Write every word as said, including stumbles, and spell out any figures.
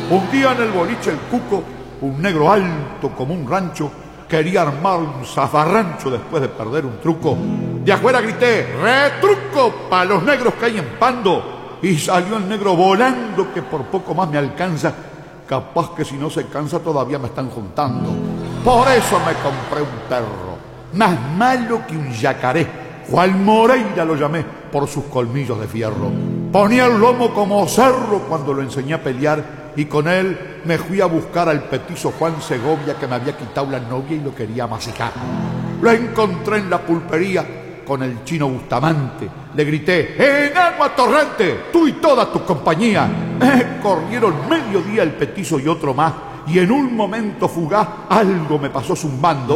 Un día en el boliche El Cuco, un negro alto como un rancho quería armar un zafarrancho después de perder un truco. De afuera grité, retruco pa' los negros que hay en Pando. Y salió el negro volando que por poco más me alcanza. Capaz que si no se cansa todavía me están juntando. Por eso me compré un perro, más malo que un yacaré. Juan Moreira lo llamé por sus colmillos de fierro. Ponía el lomo como cerro cuando lo enseñé a pelear, y con él me fui a buscar al petizo Juan Segovia que me había quitado la novia y lo quería macejar. Lo encontré en la pulpería con el chino Bustamante. Le grité, ¡enano atorrante! ¡Tú y toda tu compañía! Eh, corrieron medio día el petizo y otro más, y en un momento fugaz algo me pasó zumbando.